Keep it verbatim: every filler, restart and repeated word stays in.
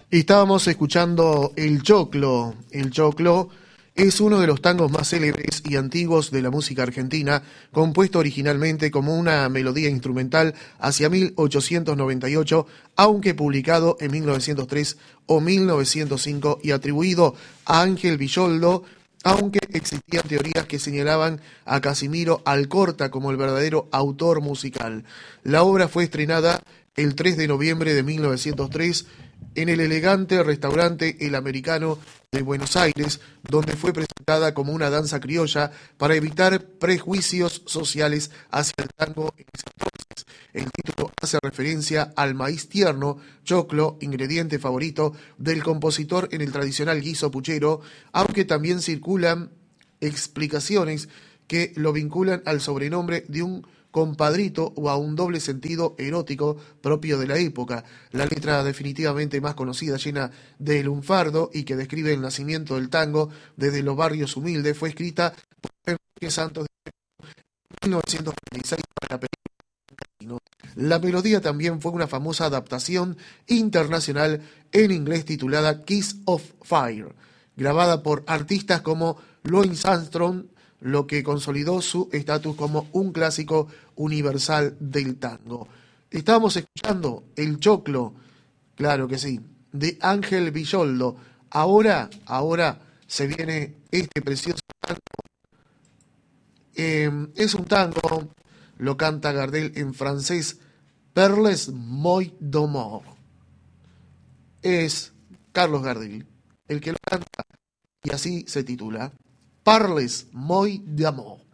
Estábamos escuchando El Choclo. El Choclo es uno de los tangos más célebres y antiguos de la música argentina, compuesto originalmente como una melodía instrumental hacia mil ochocientos noventa y ocho, aunque publicado en mil novecientos tres o mil novecientos cinco y atribuido a Ángel Villoldo, aunque existían teorías que señalaban a Casimiro Alcorta como el verdadero autor musical. La obra fue estrenada el tres de noviembre de mil novecientos tres en el elegante restaurante El Americano de Buenos Aires, donde fue presentada como una danza criolla para evitar prejuicios sociales hacia el tango en ese entonces. El título hace referencia al maíz tierno, choclo, ingrediente favorito del compositor en el tradicional guiso puchero, aunque también circulan explicaciones que lo vinculan al sobrenombre de un compadrito o a un doble sentido erótico propio de la época. La letra definitivamente más conocida, llena de lunfardo y que describe el nacimiento del tango desde los barrios humildes, fue escrita por Enrique Santos en mil novecientos treinta y seis para la película. La melodía también fue una famosa adaptación internacional en inglés titulada Kiss of Fire, grabada por artistas como Louis Armstrong, lo que consolidó su estatus como un clásico universal del tango. Estábamos escuchando El Choclo, claro que sí, de Ángel Villoldo. Ahora, ahora se viene este precioso tango. Eh, es un tango, lo canta Gardel en francés, Perles Moi d'amour. Es Carlos Gardel el que lo canta y así se titula, Parles moi d'amour.